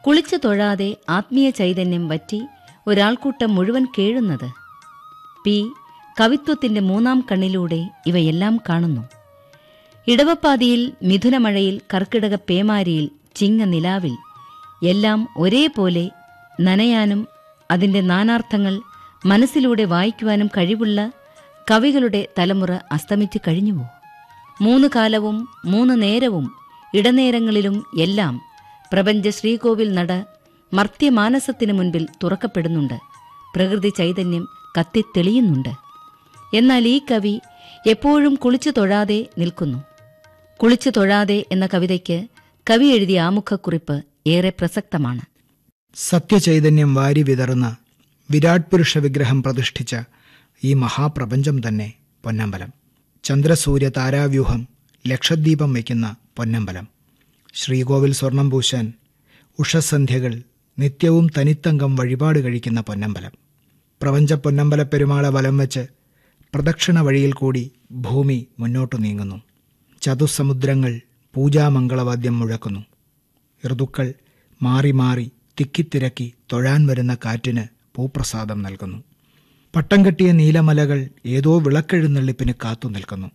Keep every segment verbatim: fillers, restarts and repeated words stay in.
കുളിച്ചു തൊഴാതെ ആത്മീയ ചൈതന്യം വറ്റി ഒരാൾക്കൂട്ടം മുഴുവൻ കേഴുന്നത്. പി കവിത്വത്തിന്റെ മൂന്നാം കണ്ണിലൂടെ ഇവയെല്ലാം കാണുന്നു. ഇടവപ്പാതിയിൽ, മിഥുനമഴയിൽ, കർക്കിടക പേമാരിയിൽ, ചിങ്ങ നിലാവിൽ എല്ലാം ഒരേപോലെ നനയാനും അതിന്റെ നാനാർത്ഥങ്ങൾ മനസ്സിലൂടെ വായിക്കുവാനും കഴിവുള്ള കവികളുടെ തലമുറ അസ്തമിച്ചു കഴിഞ്ഞുവോ? മൂന്ന് കാലവും മൂന്ന് നേരവും ഇടനേരങ്ങളിലും എല്ലാം പ്രപഞ്ച ശ്രീകോവിൽ നട മർത്യമാനസത്തിനു മുൻപിൽ തുറക്കപ്പെടുന്നുണ്ട്. പ്രകൃതി ചൈതന്യം കത്തിത്തെളിയുന്നുണ്ട്. എന്നാൽ ഈ കവി എപ്പോഴും കുളിച്ചു തൊഴാതെ നിൽക്കുന്നു. കുളിച്ചു തൊഴാതെ എന്ന കവിതയ്ക്ക് കവി എഴുതിയ ആമുഖക്കുറിപ്പ് ഏറെ പ്രസക്തമാണ്. സത്യചൈതന്യം വാരി വിതറുന്ന വിരാട് പുരുഷ വിഗ്രഹം പ്രതിഷ്ഠിച്ച ഈ മഹാപ്രപഞ്ചം തന്നെ പൊന്നമ്പലം. ചന്ദ്രസൂര്യ താരാവ്യൂഹം ലക്ഷദ്വീപം വയ്ക്കുന്ന പൊന്നമ്പലം. ശ്രീകോവിൽ സ്വർണം പൂശാൻ ഉഷസന്ധ്യകൾ നിത്യവും തനിത്തങ്കം വഴിപാട് കഴിക്കുന്ന പൊന്നമ്പലം. പ്രപഞ്ച പൊന്നമ്പല പെരുമാളെ വലം വെച്ച് പ്രദക്ഷിണ വഴിയിൽ കൂടി ഭൂമി മുന്നോട്ടു നീങ്ങുന്നു. ചതുസമുദ്രങ്ങൾ പൂജാമംഗളവാദ്യം മുഴക്കുന്നു. ഋതുക്കൾ മാറി മാറി തിക്കിത്തിരക്കി തൊഴാൻ വരുന്ന കാറ്റിന് പൂപ്രസാദം നൽകുന്നു. പട്ടം കെട്ടിയ നീലമലകൾ ഏതോ വിളക്കെഴുന്നള്ളിപ്പിന് കാത്തു നിൽക്കുന്നു.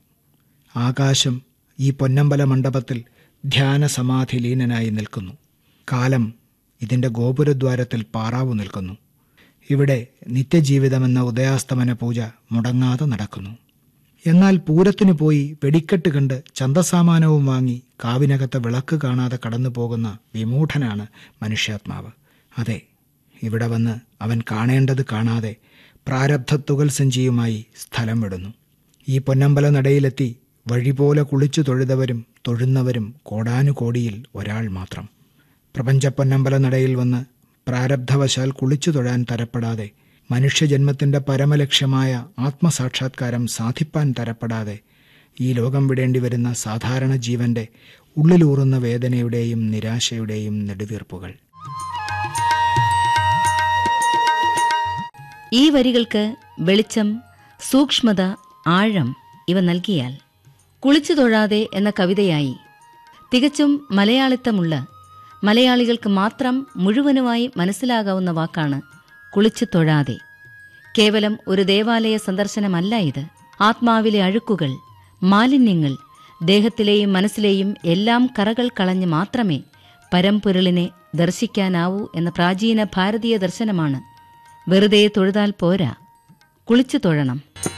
ആകാശം ഈ പൊന്നമ്പല മണ്ഡപത്തിൽ ധ്യാന സമാധി ലീനനായി നിൽക്കുന്നു. കാലം ഇതിൻ്റെ ഗോപുരദ്വാരത്തിൽ പാറാവു നിൽക്കുന്നു. ഇവിടെ നിത്യജീവിതമെന്ന ഉദയാസ്തമന പൂജ മുടങ്ങാതെ നടക്കുന്നു. എന്നാൽ പൂരത്തിനു പോയി വെടിക്കെട്ട് കണ്ട് ചന്തസാമാനവും വാങ്ങി കാവിനകത്തെ വിളക്ക് കാണാതെ കടന്നു പോകുന്ന വിമൂഢനാണ് മനുഷ്യാത്മാവ്. അതെ, ഇവിടെ വന്ന് അവൻ കാണേണ്ടത് കാണാതെ പ്രാരബ്ധത്തുകൽ സഞ്ചിയുമായി സ്ഥലം വിടുന്നു. ഈ പൊന്നമ്പല നടയിലെത്തി വഴിപോലെ കുളിച്ചു തൊഴുതവരും തൊഴുന്നവരും കോടാനുകോടിയിൽ ഒരാൾ മാത്രം. പ്രപഞ്ച പൊന്നമ്പല നടയിൽ വന്ന് പ്രാരബ്ധവശാൽ കുളിച്ചു തൊഴാൻ തരപ്പെടാതെ, മനുഷ്യജന്മത്തിൻ്റെ പരമലക്ഷ്യമായ ആത്മസാക്ഷാത്കാരം സാധിപ്പാൻ തരപ്പെടാതെ ഈ ലോകം വിടേണ്ടി വരുന്ന സാധാരണ ജീവന്റെ ഉള്ളിലൂറുന്ന വേദനയുടെയും നിരാശയുടെയും നെടുവീർപ്പുകൾ. ഈ വരികൾക്ക് വെളിച്ചം, സൂക്ഷ്മത, ആഴം ഇവ നൽകിയാൽ കുളിച്ചു തൊഴാതെ എന്ന കവിതയായി. തികച്ചും മലയാളിത്തമുള്ള, മലയാളികൾക്ക് മാത്രം മുഴുവനുമായി മനസ്സിലാകാവുന്ന വാക്കാണ് കുളിച്ചു തൊഴാതെ. കേവലം ഒരു ദേവാലയ സന്ദർശനമല്ല ഇത്. ആത്മാവിലെ അഴുക്കുകൾ, മാലിന്യങ്ങൾ, ദേഹത്തിലെയും മനസ്സിലെയും എല്ലാം കറകൾ കളഞ്ഞ് മാത്രമേ പരമ്പൊരുളിനെ ദർശിക്കാനാവൂ എന്ന പ്രാചീന ഭാരതീയ ദർശനമാണ്. വെറുതെ തൊഴുതാൽ പോരാ, കുളിച്ചു തൊഴണം.